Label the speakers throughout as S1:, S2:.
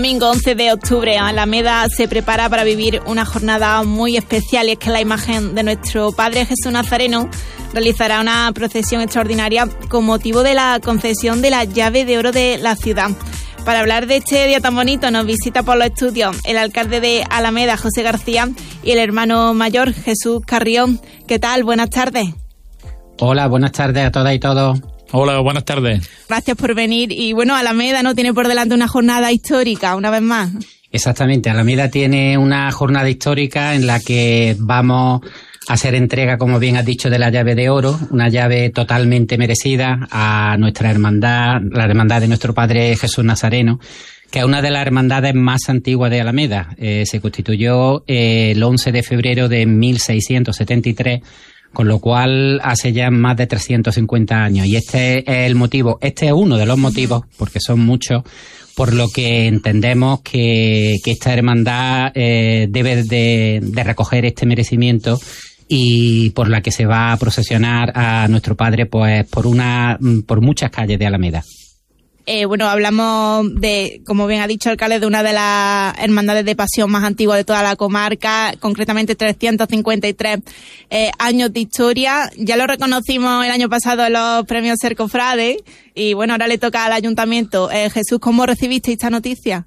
S1: Domingo 11 de octubre, Alameda se prepara para vivir una jornada muy especial, y es que la imagen de nuestro Padre Jesús Nazareno realizará una procesión extraordinaria con motivo de la concesión de la llave de oro de la ciudad. Para hablar de este día tan bonito nos visita por los estudios el alcalde de Alameda, José García, y el hermano mayor, Jesús Carrión. ¿Qué tal? Buenas tardes.
S2: Hola, buenas tardes a todas y todos.
S3: Hola, buenas tardes.
S1: Gracias por venir. Y bueno, Alameda no tiene por delante una jornada histórica, una vez más.
S2: Exactamente, Alameda tiene una jornada histórica en la que vamos a hacer entrega, como bien has dicho, de la llave de oro, una llave totalmente merecida a nuestra hermandad, la hermandad de nuestro Padre Jesús Nazareno, que es una de las hermandades más antiguas de Alameda. Se constituyó el 11 de febrero de 1673, con lo cual hace ya más de 350 años. Y este es el motivo, este es uno de los motivos, porque son muchos, por lo que entendemos que esta hermandad debe de recoger este merecimiento, y por la que se va a procesionar a nuestro Padre pues por muchas calles de Alameda.
S1: Bueno, hablamos de, como bien ha dicho el alcalde, de una de las hermandades de pasión más antiguas de toda la comarca, concretamente 353 años de historia. Ya lo reconocimos el año pasado en los premios Ser Cofrade, y bueno, ahora le toca al ayuntamiento. Jesús, ¿cómo recibiste esta noticia?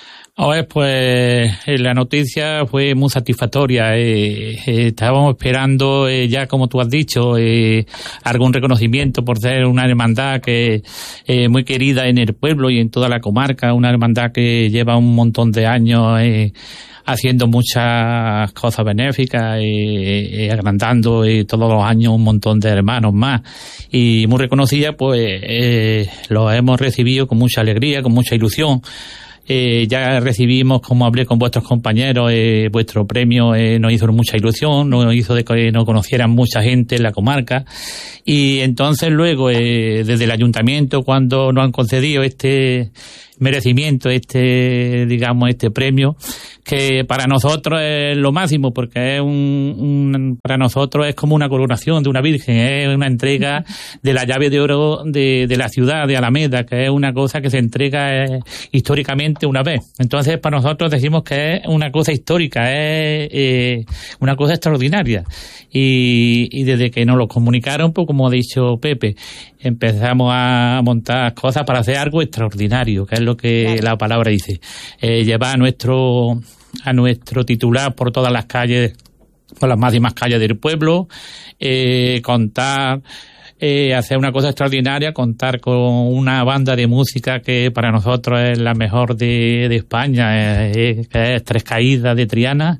S3: Pues la noticia fue muy satisfactoria. Estábamos esperando ya, como tú has dicho, algún reconocimiento por ser una hermandad que muy querida en el pueblo y en toda la comarca, una hermandad que lleva un montón de años haciendo muchas cosas benéficas, agrandando todos los años un montón de hermanos más, y muy reconocida. Pues lo hemos recibido con mucha alegría, con mucha ilusión. Ya recibimos, como hablé con vuestros compañeros, vuestro premio nos hizo mucha ilusión, nos hizo de que nos conocieran mucha gente en la comarca, y entonces luego desde el ayuntamiento, cuando nos han concedido este merecimiento, este premio, que para nosotros es lo máximo, porque es para nosotros es como una coronación de una virgen, es una entrega de la llave de oro de la ciudad de Alameda, que es una cosa que se entrega históricamente una vez. Entonces, para nosotros decimos que es una cosa histórica, es una cosa extraordinaria. Y desde que nos lo comunicaron, pues como ha dicho Pepe, empezamos a montar cosas para hacer algo extraordinario, que es lo que la palabra dice. Llevar a nuestro titular por todas las calles, por las máximas calles del pueblo, contar, hacer una cosa extraordinaria, contar con una banda de música que para nosotros es la mejor de España, que es Tres Caídas de Triana.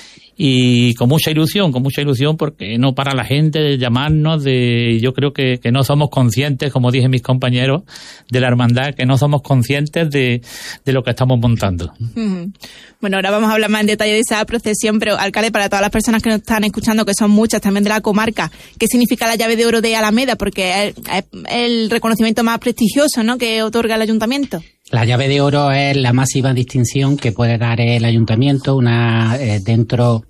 S3: Y con mucha ilusión, porque no para la gente de llamarnos, yo creo que no somos conscientes, como dije mis compañeros de la hermandad, que no somos conscientes de lo que estamos montando.
S1: Bueno, ahora vamos a hablar más en detalle de esa procesión, pero alcalde, para todas las personas que nos están escuchando, que son muchas también de la comarca, ¿qué significa la llave de oro de Alameda? Porque es el reconocimiento más prestigioso, ¿no?, que otorga el ayuntamiento.
S2: La llave de oro es la máxima distinción que puede dar el ayuntamiento, dentro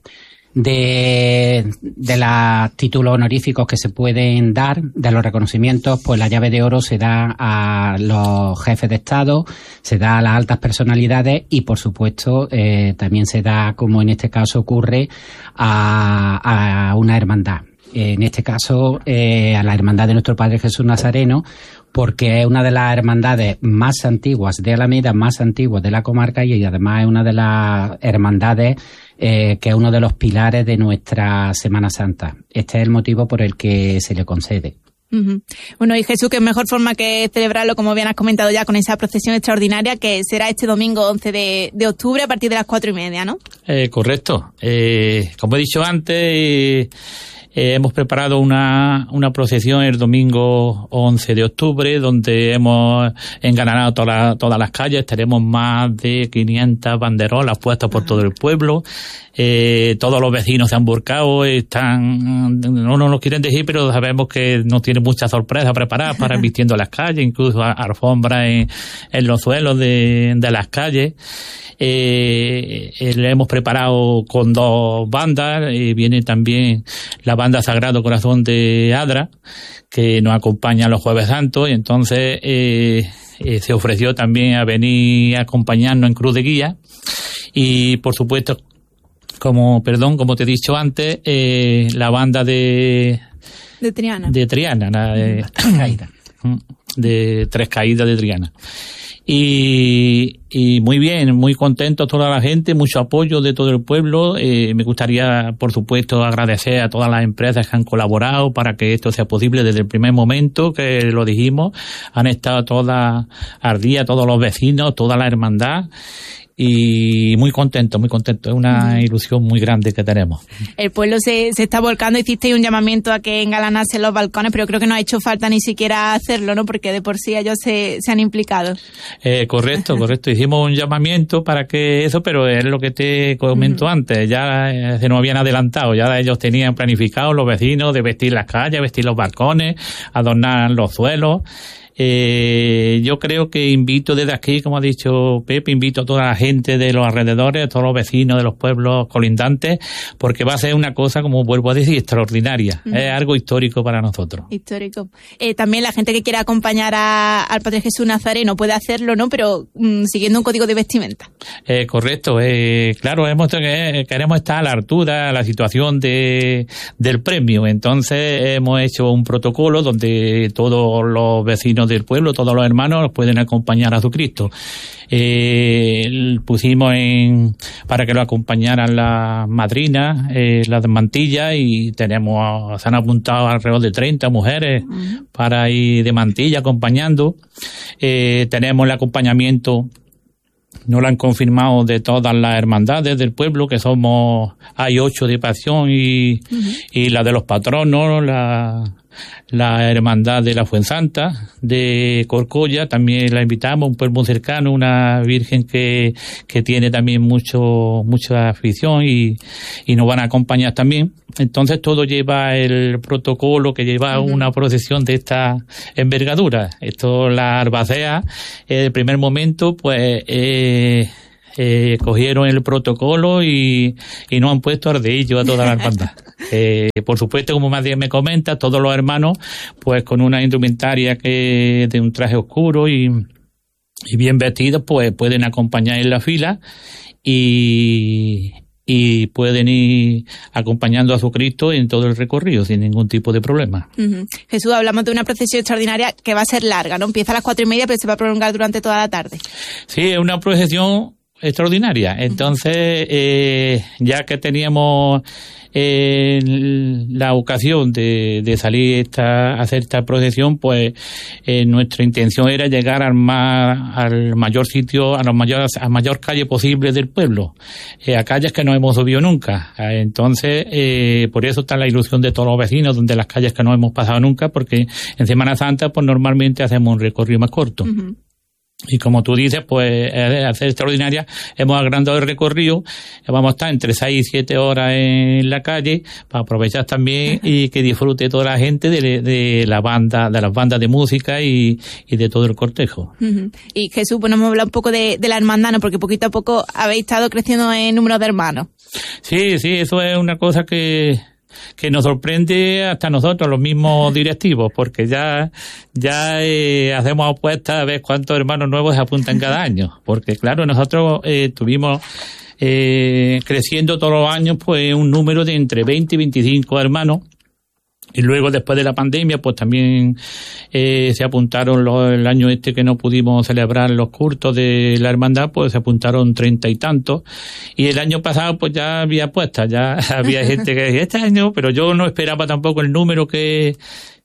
S2: de los títulos honoríficos que se pueden dar, de los reconocimientos. Pues la llave de oro se da a los jefes de Estado, se da a las altas personalidades, y por supuesto también se da, como en este caso ocurre, a una hermandad. En este caso a la hermandad de nuestro Padre Jesús Nazareno, porque es una de las hermandades más antiguas de Alameda, más antiguas de la comarca, y además es una de las hermandades que es uno de los pilares de nuestra Semana Santa. Este es el motivo por el que se le concede.
S1: Bueno, y Jesús, qué mejor forma que celebrarlo, como bien has comentado ya, con esa procesión extraordinaria que será este domingo 11 de octubre a partir de las 4:30, ¿no?
S3: Correcto. Como he dicho antes, hemos preparado una procesión el domingo 11 de octubre, donde hemos engalanado todas las calles. Tenemos más de 500 banderolas puestas por todo el pueblo. Todos los vecinos se han volcado, no nos lo quieren decir, pero sabemos que nos tienen muchas sorpresas preparadas para ir vistiendo las calles, incluso alfombras en los suelos de las calles. Le hemos preparado con 2 bandas, viene también la banda Sagrado Corazón de Adra, que nos acompaña los Jueves Santos, y entonces se ofreció también a venir a acompañarnos en Cruz de Guía. Y por supuesto, como te he dicho antes, la banda de Triana, de Tres Caídas de Triana. Y muy bien, muy contento toda la gente, mucho apoyo de todo el pueblo. Me gustaría, por supuesto, agradecer a todas las empresas que han colaborado para que esto sea posible desde el primer momento que lo dijimos. Han estado todas al día, todos los vecinos, toda la hermandad. Y muy contento. Es una ilusión muy grande que tenemos.
S1: El pueblo se está volcando. Hicisteis un llamamiento a que engalanasen los balcones, pero creo que no ha hecho falta ni siquiera hacerlo, ¿no? Porque de por sí ellos se han implicado. Correcto. Hicimos un llamamiento para que eso, pero es lo que te comento antes. Ya se nos habían adelantado. Ya ellos tenían planificado, los vecinos, de vestir las calles, vestir los balcones, adornar los suelos. Yo creo que invito desde aquí, como ha dicho Pepe, invito a toda la gente de los alrededores, a todos los vecinos de los pueblos colindantes, porque va a ser una cosa, como vuelvo a decir, extraordinaria. Es algo histórico para nosotros. Histórico. También la gente que quiera acompañar al Padre Jesús Nazareno puede hacerlo, ¿no? Pero siguiendo un código de vestimenta. Correcto. Claro, queremos estar a la altura de la situación del premio. Entonces hemos hecho un protocolo donde todos los vecinos del pueblo, todos los hermanos pueden acompañar a su Cristo. Pusimos para que lo acompañaran las madrinas, las mantillas, y se han apuntado alrededor de 30 mujeres para ir de mantilla acompañando. Tenemos el acompañamiento, no lo han confirmado, de todas las hermandades del pueblo, que hay 8 de Pasión y la de los patronos, la hermandad de la Fuensanta de Corcolla, también la invitamos, un pueblo cercano, una virgen que tiene también mucha afición y nos van a acompañar también. Entonces todo lleva el protocolo que lleva una procesión de esta envergadura. Esto, la albacea, el primer momento, pues cogieron el protocolo y nos han puesto ardillo a toda la hermandad. Por supuesto, como más bien me comenta, todos los hermanos, pues con una indumentaria de un traje oscuro y bien vestidos, pues pueden acompañar en la fila y pueden ir acompañando a su Cristo en todo el recorrido sin ningún tipo de problema. Jesús, hablamos de una procesión extraordinaria que va a ser larga, ¿no? Empieza a las 4:30, pero se va a prolongar durante toda la tarde. Sí, es una procesión extraordinaria. Entonces, ya que teníamos la ocasión de salir a hacer esta procesión, pues nuestra intención era llegar al mayor sitio, a mayor calle posible del pueblo, a calles que no hemos subido nunca. Entonces, por eso está la ilusión de todos los vecinos, donde las calles que no hemos pasado nunca, porque en Semana Santa pues normalmente hacemos un recorrido más corto. Y como tú dices, pues al ser extraordinaria, hemos agrandado el recorrido, vamos a estar entre 6 y 7 horas en la calle para aprovechar también y que disfrute toda la gente de las bandas de música y de todo el cortejo. Y Jesús, pues nos hemos hablado un poco de la hermandad, ¿no? Porque poquito a poco habéis estado creciendo en número de hermanos. Sí, eso es una cosa que nos sorprende hasta nosotros, los mismos directivos, porque ya hacemos apuestas a ver cuántos hermanos nuevos se apuntan cada año, porque claro, nosotros tuvimos creciendo todos los años pues un número de entre 20 y 25 hermanos. Y luego, después de la pandemia, pues también se apuntaron el año que no pudimos celebrar los cultos de la hermandad, pues se apuntaron 30 y tantos. Y el año pasado, pues ya había apuestas, ya había gente que decía este año, pero yo no esperaba tampoco el número que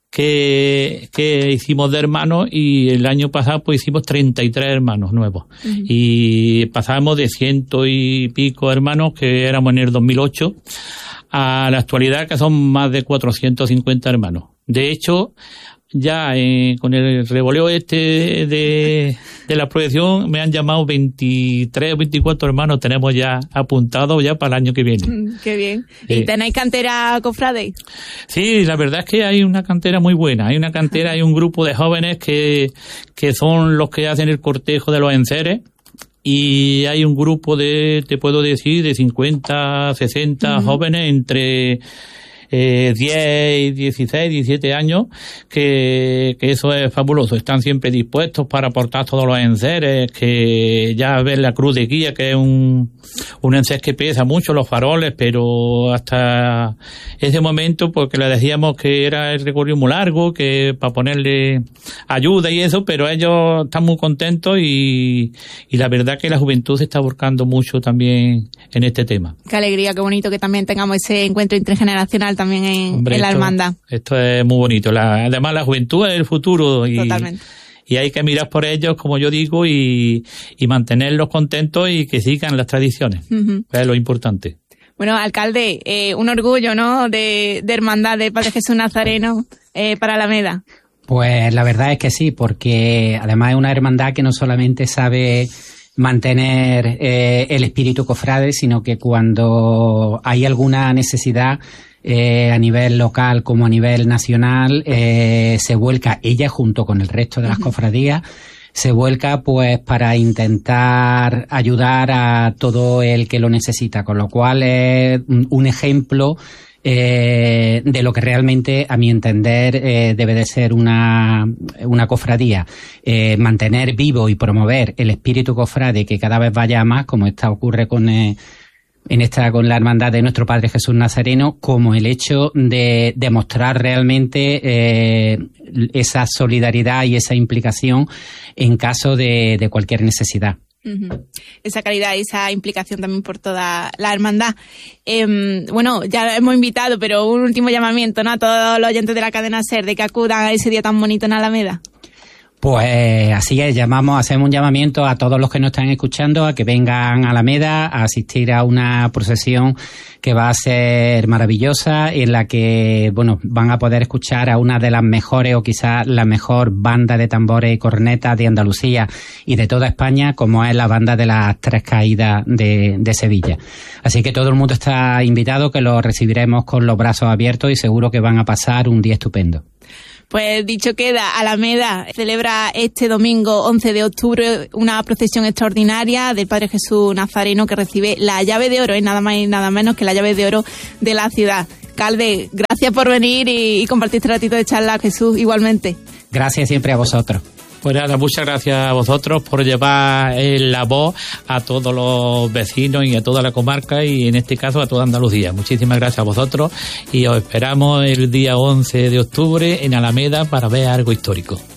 S1: hicimos de hermanos, y el año pasado pues hicimos 33 hermanos nuevos. Y pasamos de 100 y pico hermanos que éramos en el 2008 a la actualidad, que son más de 450 hermanos. De hecho, ya con el revoleo de la proyección me han llamado 23 o 24 hermanos, tenemos ya apuntados ya para el año que viene. Qué bien. ¿Y tenéis cantera, cofrades? Sí, la verdad es que hay una cantera muy buena. Hay una cantera, hay un grupo de jóvenes que son los que hacen el cortejo de los enseres. Y hay un grupo te puedo decir, de 50, 60 jóvenes
S3: 10, 16, 17 años, que eso es fabuloso. Están siempre dispuestos para aportar todos los enseres, que ya ven la cruz de guía, que es un enser que pesa mucho, los faroles, pero hasta ese momento, porque le decíamos que era el recorrido muy largo, que para ponerle ayuda y eso, pero ellos están muy contentos y la verdad que la juventud se está volcando mucho también en este tema.
S1: Qué alegría, qué bonito que también tengamos ese encuentro intergeneracional también en la hermandad.
S3: Esto es muy bonito. Además, la juventud es el futuro.
S1: Totalmente.
S3: Y hay que mirar por ellos, como yo digo, y mantenerlos contentos y que sigan las tradiciones. Uh-huh. Es lo importante.
S1: Bueno, alcalde, un orgullo, ¿no?, de hermandad de Padre Jesús Nazareno para Alameda.
S2: Pues la verdad es que sí, porque además es una hermandad que no solamente sabe mantener el espíritu cofrade, sino que cuando hay alguna necesidad a nivel local como a nivel nacional, se vuelca ella junto con el resto de las cofradías, se vuelca pues para intentar ayudar a todo el que lo necesita, con lo cual es un ejemplo de lo que realmente, a mi entender, debe de ser una cofradía. Mantener vivo y promover el espíritu cofrade, que cada vez vaya más, como ocurre con la hermandad de nuestro Padre Jesús Nazareno, como el hecho de demostrar realmente esa solidaridad y esa implicación en caso de cualquier necesidad.
S1: Uh-huh. Esa caridad y esa implicación también por toda la hermandad. Bueno, ya hemos invitado, pero un último llamamiento, ¿no?, a todos los oyentes de la cadena SER, de que acudan a ese día tan bonito en Alameda.
S2: Pues así es, hacemos un llamamiento a todos los que nos están escuchando a que vengan a Alameda a asistir a una procesión que va a ser maravillosa, en la que, bueno, van a poder escuchar a una de las mejores o quizás la mejor banda de tambores y cornetas de Andalucía y de toda España, como es la banda de las Tres Caídas de Sevilla. Así que todo el mundo está invitado, que lo recibiremos con los brazos abiertos y seguro que van a pasar un día estupendo.
S1: Pues dicho queda, Alameda celebra este domingo 11 de octubre una procesión extraordinaria del Padre Jesús Nazareno, que recibe la llave de oro, nada más y nada menos que la llave de oro de la ciudad. Alcalde, gracias por venir y compartir este ratito de charla, Jesús, igualmente.
S2: Gracias siempre a vosotros.
S3: Pues nada, muchas gracias a vosotros por llevar la voz a todos los vecinos y a toda la comarca y en este caso a toda Andalucía. Muchísimas gracias a vosotros y os esperamos el día 11 de octubre en Alameda para ver algo histórico.